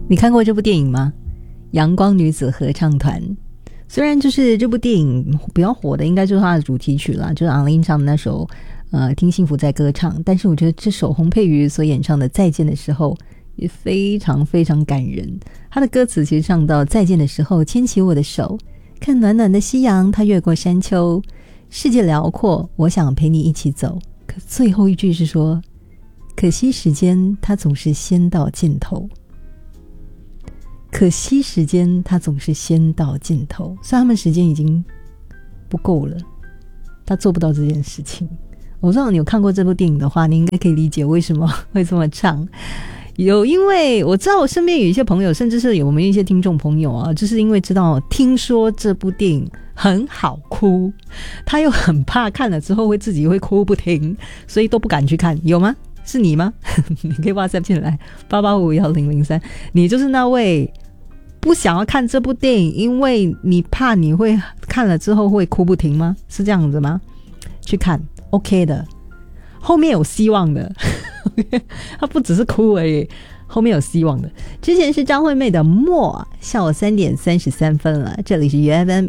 你看过这部电影吗？阳光女子合唱团。虽然就是这部电影比较火的应该就是它的主题曲啦，就是阿玲唱的那首听幸福在歌唱，但是我觉得这首洪佩瑜所演唱的再见的时候也非常非常感人。他的歌词其实唱到再见的时候，牵起我的手，看暖暖的夕阳，它越过山丘，世界辽阔，我想陪你一起走。可最后一句是说，可惜时间它总是先到尽头，可惜时间它总是先到尽头。所以他们时间已经不够了，他做不到这件事情。我知道你有看过这部电影的话，你应该可以理解为什么会这么唱。因为我知道我身边有一些朋友，甚至是有我们一些听众朋友啊，就是因为听说这部电影很好哭，他又很怕看了之后自己会哭不停，所以都不敢去看。有吗？是你吗？你可以 WhatsApp 进来88551003，你就是那位不想要看这部电影，因为你怕你会看了之后会哭不停吗？是这样子吗？去看 OK 的，后面有希望的。他不只是哭而已，后面有希望的。之前是张惠妹的默，下午3点33分了，这里是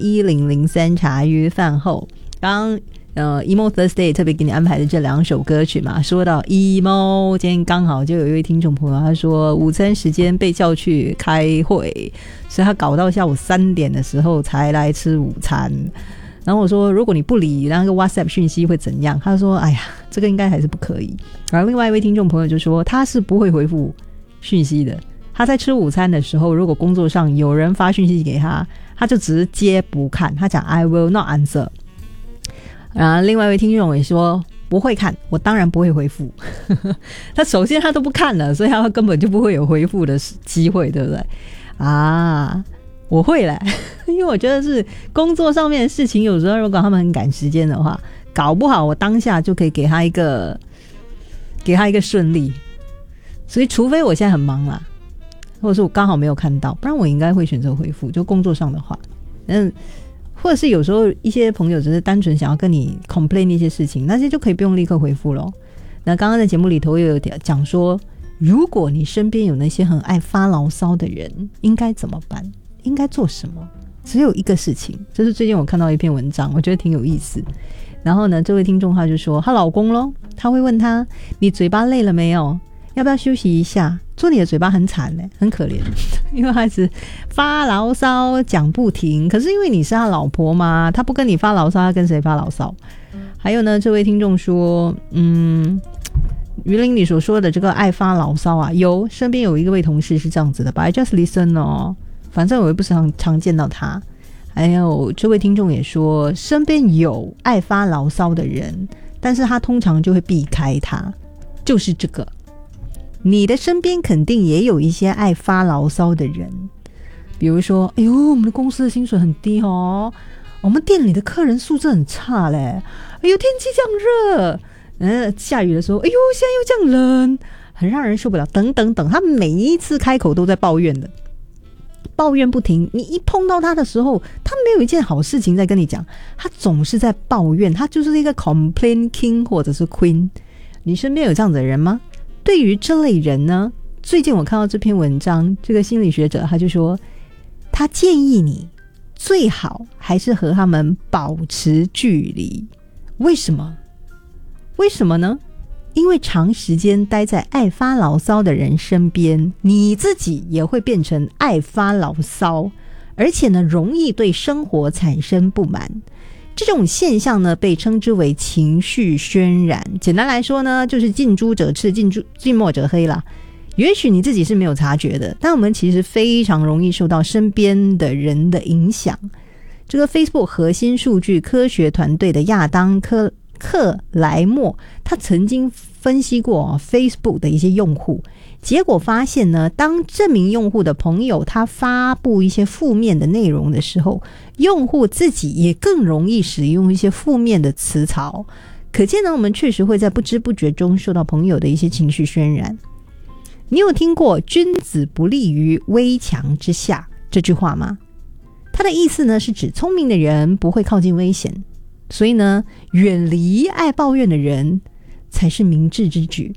UFM1003 茶余饭后。刚Emo Thursday 特别给你安排的这2首歌曲嘛，说到 Emo， 今天刚好就有一位听众朋友他说午餐时间被叫去开会，所以他搞到下午3点的时候才来吃午餐。然后我说如果你不理那个 WhatsApp 讯息会怎样？他说哎呀，这个应该还是不可以。然后另外一位听众朋友就说他是不会回复讯息的，他在吃午餐的时候，如果工作上有人发讯息给他，他就直接不看，他讲 I will not answer。然后另外一位听众也说不会看，我当然不会回复。他首先他都不看了，所以他根本就不会有回复的机会，对不对啊？我会嘞，因为我觉得是工作上面的事情，有时候如果他们很赶时间的话，搞不好我当下就可以给他一个顺利。所以除非我现在很忙啦，或者是我刚好没有看到，不然我应该会选择回复，就工作上的话。或者是有时候一些朋友只是单纯想要跟你 complain 一些事情，那些就可以不用立刻回复咯。那刚刚在节目里头也有讲说，如果你身边有那些很爱发牢骚的人，应该怎么办？应该做什么？只有一个事情，就是最近我看到一篇文章，我觉得挺有意思。然后呢，这位听众他就说她老公咯，他会问他，你嘴巴累了没有？要不要休息一下？做你的嘴巴很惨耶，很可怜，因为他一直发牢骚讲不停。可是因为你是他老婆嘛，他不跟你发牢骚，他跟谁发牢骚？还有呢，这位听众说于玲你所说的这个爱发牢骚啊，身边有一位同事是这样子的 But I just listen 哦，反正我也不是常见到他。还有这位听众也说，身边有爱发牢骚的人，但是他通常就会避开他，就是这个。你的身边肯定也有一些爱发牢骚的人，比如说哎呦我们的公司的薪水很低哦，我们店里的客人素质很差嘞，哎呦天气这样热，下雨的时候哎呦现在又这样冷，很让人受不了，等等等。他每一次开口都在抱怨的，抱怨不停。你一碰到他的时候，他没有一件好事情在跟你讲，他总是在抱怨，他就是一个 complain king 或者是 queen。 你身边有这样的人吗？对于这类人呢，最近我看到这篇文章，这个心理学者他就说，他建议你最好还是和他们保持距离。为什么？为什么呢？因为长时间待在爱发牢骚的人身边，你自己也会变成爱发牢骚，而且呢，容易对生活产生不满。这种现象呢，被称之为情绪渲染。简单来说呢，就是近朱者赤，近墨者黑啦。也许你自己是没有察觉的，但我们其实非常容易受到身边的人的影响。这个 Facebook 核心数据科学团队的亚当克莱默，他曾经分析过Facebook 的一些用户，结果发现呢，当这名用户的朋友他发布一些负面的内容的时候，用户自己也更容易使用一些负面的词槽。可见呢，我们确实会在不知不觉中受到朋友的一些情绪渲染。你有听过君子不立于危墙之下这句话吗？它的意思呢，是指聪明的人不会靠近危险，所以呢，远离爱抱怨的人才是明智之举。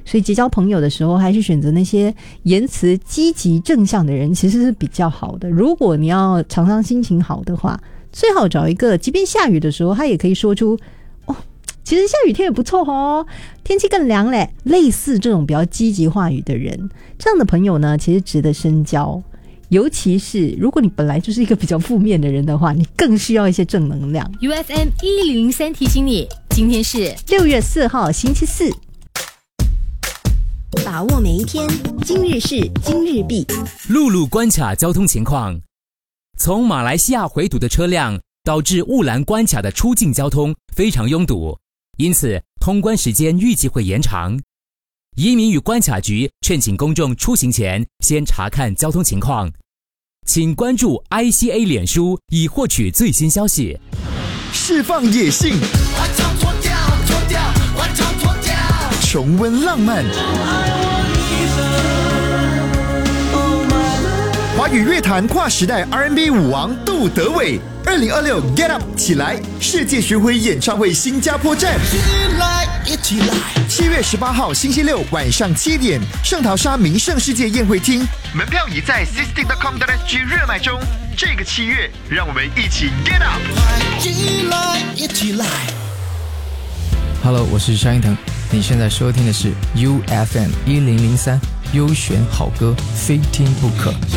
所以结交朋友的时候，还是选择那些言辞积极正向的人，其实是比较好的。如果你要常常心情好的话，最好找一个，即便下雨的时候，他也可以说出哦，其实下雨天也不错哦，天气更凉嘞。类似这种比较积极话语的人，这样的朋友呢，其实值得深交。尤其是如果你本来就是一个比较负面的人的话，你更需要一些正能量。 UFM 1003提醒你，今天是 6月4号星期四， 把握每一天，今日事今日毕。 陆路关卡交通情况：从马来西亚回堵的车辆导致雾兰关卡的出境交通非常拥堵，因此通关时间预计会延长。移民与关卡局劝请公众出行前先查看交通情况，请关注 ICA 脸书以获取最新消息。 释放野性，重温浪漫，华语乐坛跨时代 R&B 舞王杜德伟，2026 Get Up 起来世界巡回演唱会新加坡站，一起来！7月18号星期六晚上7点，圣淘沙名胜世界宴会厅，门票已在 sisting.com.sg 热卖中。这个7月，让我们一起 Get Up！ 一起来 ！Hello， 我是萧敬腾，你现在收听的是 UFM 1003，优选好歌，非听不可。